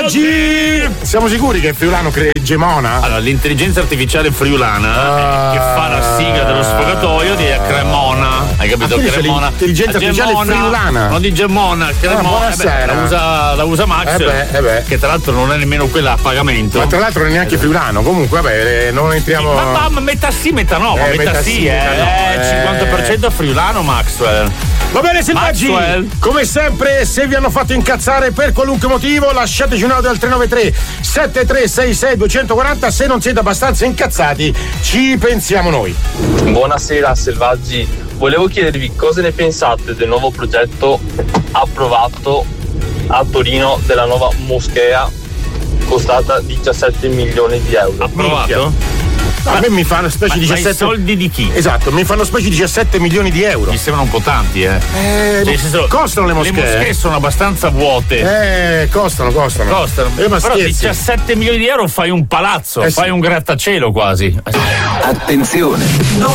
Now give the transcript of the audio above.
Selvaggi! Siamo sicuri che il friulano Gemona? Allora, l'intelligenza artificiale friulana che fa la sigla dello sfogatoio di Cremona. Hai capito? Cremona. L'intelligenza artificiale friulana. Non di Gemona, Cremona. La usa Max. Che tra l'altro non è nemmeno quella a pagamento. Ma tra l'altro non è neanche friulano. Comunque, vabbè, non entriamo. Ma metà sì, metà no. Metà sì, 50% friulano, Maxwell. Va bene, Selvaggi, come sempre, se vi hanno fatto incazzare per qualunque motivo, lasciateci un audio al 393 7366 240. Se non siete abbastanza incazzati, ci pensiamo noi. Buonasera, Selvaggi. Volevo chiedervi cosa ne pensate del nuovo progetto approvato a Torino della nuova moschea costata 17 milioni di euro. Approvato? A me mi fanno specie 17 soldi di chi? Esatto, mi fanno specie 17 milioni di euro. Mi sembrano un po' tanti, costano le moschee. Le moschee sono abbastanza vuote. Costano. Però 17 milioni di euro fai un palazzo, fai un grattacielo quasi. Attenzione!